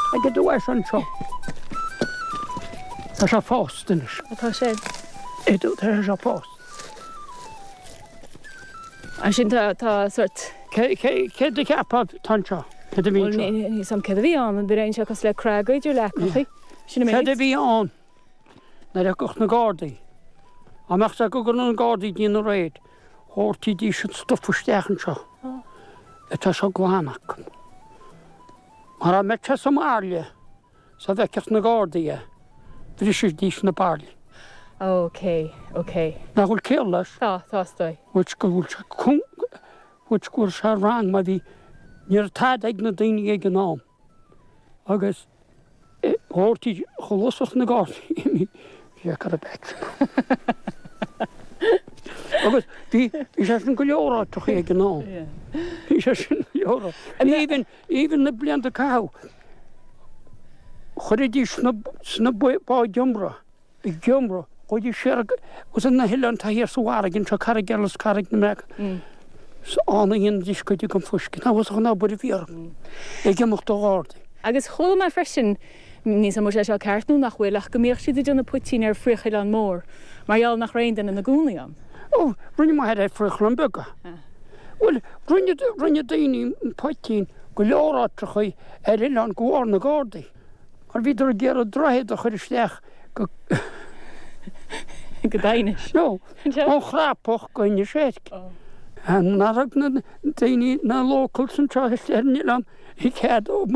I get the West on show. There's a post in it. Atá sé. There's a post. An sin tá sort Ke the cap of Tancha. Ke the well, mean. ní sam cad a bhí an bhí aon seachas le craigaidir lechaí. Sinna Ke mé. the be on. Na de koch na gardi. Amach sa go na gardi di na raid. Horti di should stuff verstechen scho. Het is ook waannak. Maar met je som aarje. Zo dat ik na gardi. Drie die na barley. Okay. Na wil killas. Tá stoi. Which goes wrong maar die neer tijd ik na ding ik naam. Agus hoort die gelost na gardi. Ja, kan het back. Agus die is een goeie toch ik naam. Die is een goeie. And even the blinde cow. Goede die snap bij Jumbra. Die Jumbra. Goede scherk. Was in de hele tijd hier zo waar in Chakaragels karig de mek. So aaning in die skut je kan fuschen. Nou was er nou bij de vier. Ik heb nog te horen. Agus chola mai freisin ní sam sé seo ceartnú nach bhfuilach go míoch siad donna putín ar frichaid an mór, marall nach raon den na gúnaí an. Oh, rinne mai het frich an bugge. Well, rinne daoine putín go lerátracha ar an gháir na gádaí. Ar bhí ar ggéar a draid a chuir isteach go Go dainis. No, an chrápach goine séic. An narag na daoine na locals an traisteir an i cead ó